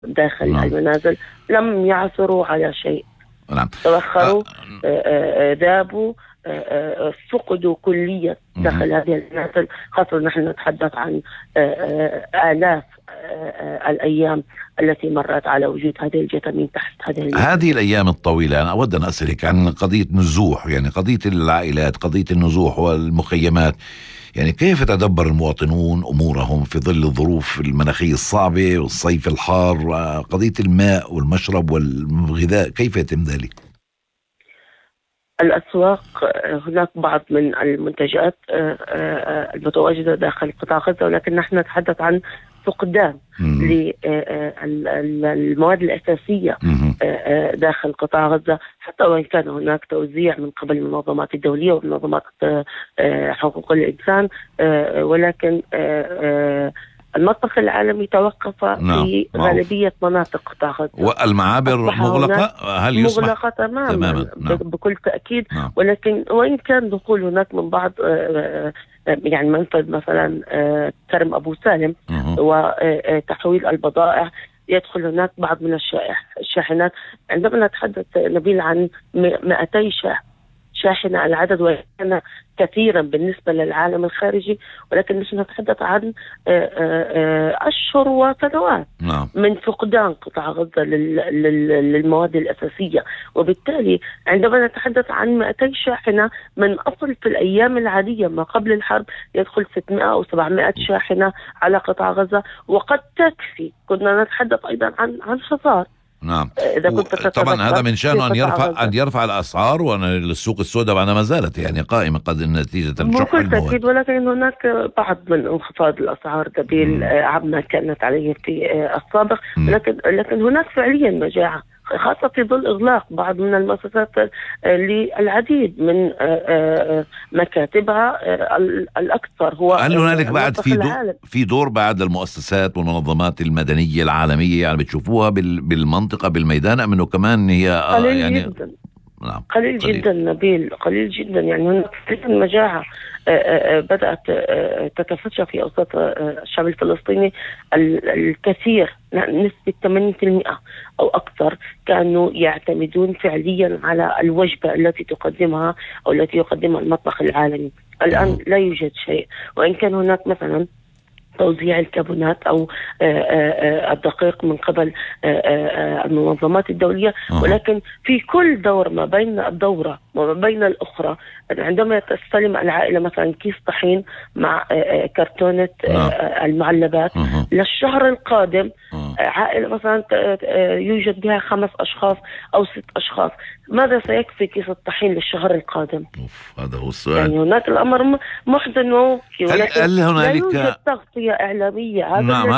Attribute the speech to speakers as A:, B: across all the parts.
A: داخل المنازل لم يعثروا على شيء. توخروا، ذابوا، فقدوا كليا داخل هذه المنازل، خاصة نحن نتحدث عن آلاف الأيام التي مرت على وجود هذه الجثامين تحت
B: هذه الأيام الطويلة. أنا أود أن أسألك عن قضية نزوح، يعني قضية العائلات، قضية النزوح والمخيمات. يعني كيف تدبر المواطنون أمورهم في ظل الظروف المناخية الصعبة والصيف الحار؟ قضية الماء والمشرب والغذاء كيف يتم ذلك؟
A: الأسواق، هناك بعض من المنتجات المتواجدة داخل قطاع غزة، ولكن نحن نتحدث عن فقدان للمواد الأساسية داخل قطاع غزة، حتى وإن كان هناك توزيع من قبل المنظمات الدولية ومنظمات حقوق الإنسان، ولكن المطبخ العالمي توقف في غالبية مناطق قطاع غزة،
B: والمعابر مغلقة. هل يسمح؟
A: مغلقة تماما بكل تأكيد. ولكن وإن كان دخول هناك من بعض يعني منفذ مثلا كرم أبو سالم وتحويل البضائع، يدخل هناك بعض من الشاحنات. عندما نتحدث نبيل عن 200 شاحنة العدد، وكان كثيرا بالنسبة للعالم الخارجي، ولكن نحن نتحدث عن أشهر وسنوات من فقدان قطاع غزة للمواد الأساسية. وبالتالي عندما نتحدث عن 200 شاحنة، من أصل في الأيام العادية ما قبل الحرب يدخل 600 أو 700 شاحنة على قطاع غزة، وقد تكفي. كنا نتحدث أيضا عن حصار.
B: طبعا هذا من شأنه أن يرفع الأسعار، وأن السوق السوداء بعد ما زالت يعني قائمة قد نتيجة الشح المواد.
A: ولكن هناك بعض من انخفاض الأسعار دليل عما كانت عليه في السابق، لكن هناك فعليا مجاعة، خاصة في ظل إغلاق بعض من المؤسسات للعديد من مكاتبها. الأكثر هو
B: هل هنالك بعد في دور بعد المؤسسات والمنظمات المدنية العالمية يعني بتشوفوها بالمنطقة بالميدان، أم إنه كمان هي
A: قليل يعني جدا؟ قليل جدا نبيل، قليل جدا. يعني هناك مجاعة بدأت تتفشى في أوساط الشعب الفلسطيني. الكثير، نسبة 80% أو أكثر، كانوا يعتمدون فعليا على الوجبة التي تقدمها أو التي يقدمها المطبخ العالمي. الآن لا يوجد شيء، وإن كان هناك مثلا توزيع الكابونات أو الدقيق من قبل المنظمات الدولية، ولكن في كل دور ما بين الدورة وما بين الأخرى، عندما تستلم العائلة مثلا كيس طحين مع كرتونة المعلبات للشهر القادم، عائلة مثلا يوجد بها 5 أشخاص أو 6 أشخاص، ماذا سيكفي كيس الطحين للشهر القادم؟
B: هذا هو السؤال.
A: يعني هناك الأمر محزن ومبكي، ولكن
B: هل هنالك
A: لا يوجد تغطية إعلامية.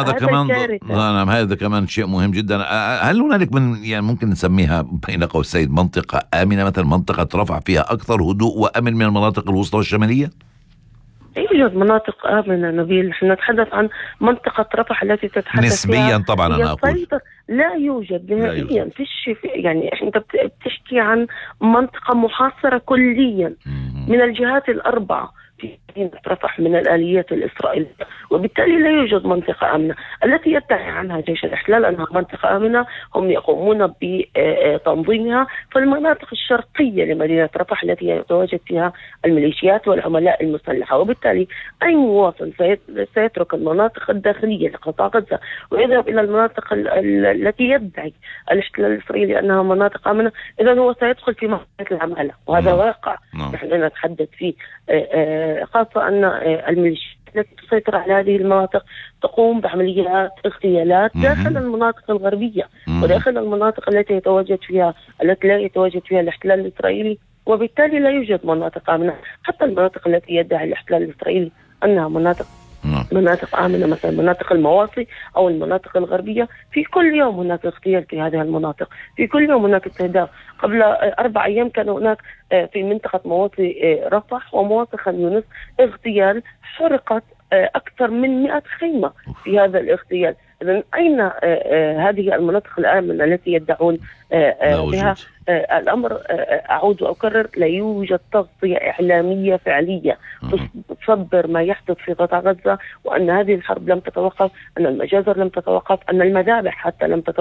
B: هذا كمان شيء مهم جدا. هل هنالك يعني ممكن نسميها بين قوسين منطقة آمنة، مثلا منطقة رفح فيها أكثر هدوء وأمن من المناطق الوسطى والشمالية؟
A: يوجد مناطق آمنة نبيل، نحن نتحدث عن منطقة رفح التي تتحدث
B: نسبيا
A: فيها
B: طبعا. أنا أقول
A: لا يوجد نهائيا. يعني أنت بتحكي عن منطقة محاصرة كليا من الجهات الأربعة في مدينة رفح من الآليات الإسرائيلية، وبالتالي لا يوجد منطقة آمنة. التي يدعي عنها جيش الاحتلال أنها منطقة آمنة هم يقومون بتنظيمها في المناطق الشرقية لمدينة رفح التي يتواجد فيها الميليشيات والعملاء المسلحة، وبالتالي أي مواطن سيترك المناطق الداخلية لقطاع غزة ويذهب إلى المناطق التي يدعي الاحتلال الإسرائيلي أنها مناطق آمنة، إذن هو سيدخل في مرحلة العمالة، وهذا واقع نحن نتحدث فيه. خاصة أن الميليشيات التي تسيطر على هذه المناطق تقوم بعمليات اغتيالات داخل المناطق الغربية وداخل المناطق التي لا يتواجد فيها الاحتلال الإسرائيلي، وبالتالي لا يوجد مناطق آمنة. حتى المناطق التي يدعي الاحتلال الإسرائيلي أنها مناطق آمنة، مثلا مناطق المواصي أو المناطق الغربية، في كل يوم هناك اغتيال في هذه المناطق، في كل يوم هناك استهداف. قبل 4 أيام كان هناك في منطقة مواصي رفح ومواصي خان يونس اغتيال، حرقت أكثر من 100 خيمة في هذا الاغتيال. إذن أين هذه المناطق الآمنة التي يدعون بها؟ الأمر أعود وأكرر، لا يوجد تغطية إعلامية فعلية تصدر ما يحدث في قطاع غزة، وأن هذه الحرب لم تتوقف، أن المجازر لم تتوقف، أن المذابح حتى لم تتوقف.